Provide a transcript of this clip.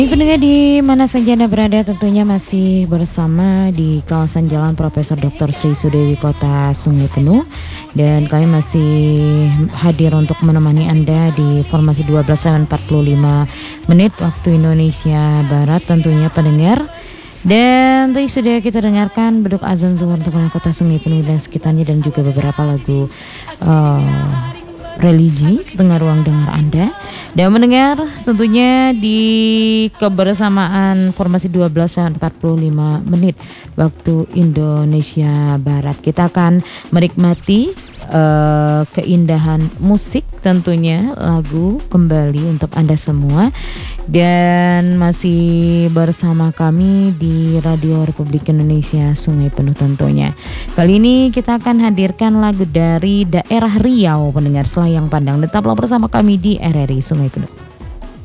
Pendengar di mana saja Anda berada, tentunya masih bersama di kawasan Jalan Profesor Dr. Sri Sudewi Kota Sungai Penuh, dan kami masih hadir untuk menemani Anda di formasi 12:45 menit waktu Indonesia Barat tentunya pendengar. Dan tadi sudah kita dengarkan beduk azan zuhur untuk Kota Sungai Penuh dan sekitarnya, dan juga beberapa lagu religi tengah ruang dengar Anda. Dan mendengar tentunya di kebersamaan formasi 12:45 menit waktu Indonesia Barat, kita akan menikmati keindahan musik, tentunya lagu kembali untuk Anda semua. Dan masih bersama kami di Radio Republik Indonesia Sungai Penuh tentunya. Kali ini kita akan hadirkan lagu dari daerah Riau pendengar, Selayang Pandang. Tetaplah bersama kami di RRI Sungai Penuh.